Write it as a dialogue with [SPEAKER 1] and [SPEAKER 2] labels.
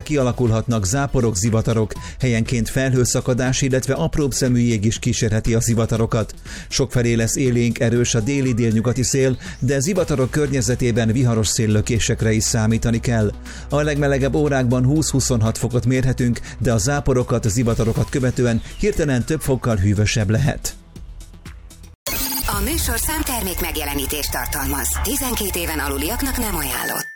[SPEAKER 1] kialakulhatnak záporok, zivatarok, helyenként felhőszakadás, illetve apróbb szemű jég is kísérheti a zivatarokat. Sokfelé lesz élénk, erős a déli-délnyugati szél, de zivatarok környezetében viharos széllökésekre is számítani kell. A legmelegebb órákban 20-26 fokot mérhetünk, de a záporokat, zivatarokat követően hirtelen több fokkal hűvösebb lehet.
[SPEAKER 2] A műsorszám termék megjelenítést tartalmaz. 12 éven aluliaknak nem ajánlott.